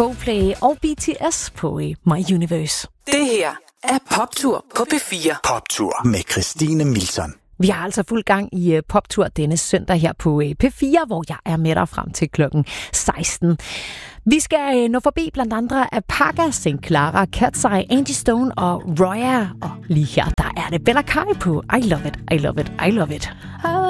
Coldplay og BTS på My Universe. Det her er Poptur på P4. Poptur med Christine Milton. Vi har altså fuld gang i Poptur denne søndag her på P4, hvor jeg er med dig frem til klokken 16. Vi skal nå forbi blandt andre Apaga, St. Clara, Cat's Eye, Angie Stone og Roya. Og lige her, der er det Bella Kai på I Love It, I Love It, I Love It.